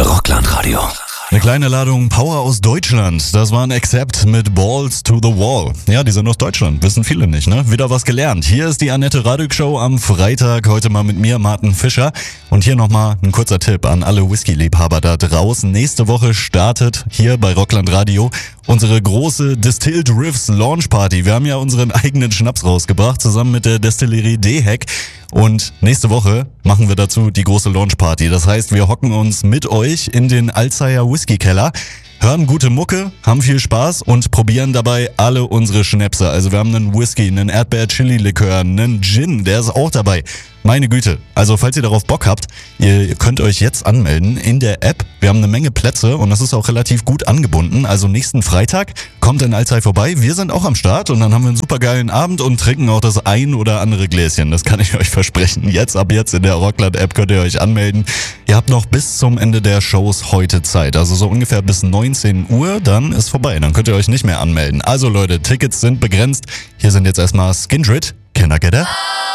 Rockland-Radio. Eine kleine Ladung Power aus Deutschland. Das war ein Accept mit Balls to the Wall. Ja, die sind aus Deutschland. Wissen viele nicht, ne? Wieder was gelernt. Hier ist die Annette Radig Show am Freitag. Heute mal mit mir, Martin Fischer. Und hier nochmal ein kurzer Tipp an alle Whisky-Liebhaber da draußen. Nächste Woche startet hier bei Rockland Radio unsere große Distilled Riffs Launch Party. Wir haben ja unseren eigenen Schnaps rausgebracht, zusammen mit der Destillerie D-Hack. Und nächste Woche machen wir dazu die große Launch Party. Das heißt, wir hocken uns mit euch in den Alzheimer Whisky Keller, hören gute Mucke, haben viel Spaß und probieren dabei alle unsere Schnäpse. Also wir haben einen Whisky, einen Erdbeer-Chili-Likör, einen Gin, der ist auch dabei. Meine Güte, also falls ihr darauf Bock habt, ihr könnt euch jetzt anmelden in der App. Wir haben eine Menge Plätze und das ist auch relativ gut angebunden. Also nächsten Freitag kommt in Alzey vorbei. Wir sind auch am Start und dann haben wir einen supergeilen Abend und trinken auch das ein oder andere Gläschen. Das kann ich euch versprechen. Ab jetzt in der Rockland-App könnt ihr euch anmelden. Ihr habt noch bis zum Ende der Shows heute Zeit. Also so ungefähr bis 19 Uhr, dann ist vorbei. Dann könnt ihr euch nicht mehr anmelden. Also Leute, Tickets sind begrenzt. Hier sind jetzt erstmal Skindred. Can I get it?